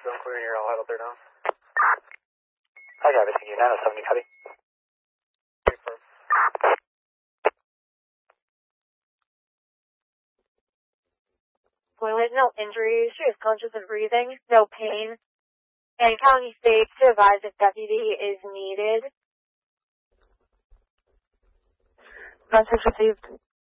zone clear here. I'll head up there now. Hi, Travis. Can you 907, you copy? Toilet, no injuries. She is conscious and breathing. No pain. And County State to advise if deputy is needed. Message received.